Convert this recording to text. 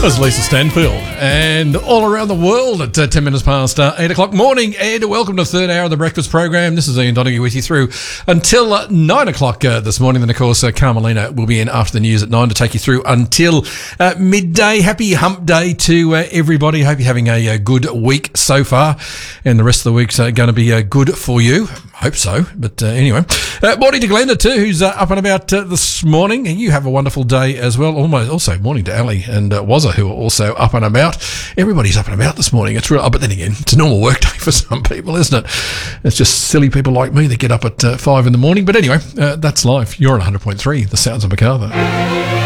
There's Lisa Stanfield, and all around the world at 10 minutes past 8 o'clock morning, and welcome to the third hour of the breakfast program. This is Ian Donoghue with you through until 9 o'clock this morning. Then, of course, Carmelina will be in after the news at 9 to take you through until midday. Happy hump day to everybody. Hope you're having a good week so far, and the rest of the week's going to be good for you. Hope so, but anyway. Morning to Glenda too, who's up and about this morning. And you have a wonderful day as well. Also, morning to Ali and Wazza, who are also up and about. Everybody's up and about this morning. It's real, but then again, it's a normal work day for some people, isn't it? It's just silly people like me that get up at 5 in the morning. But anyway, that's life. You're on 100.3, the sounds of Macarthur.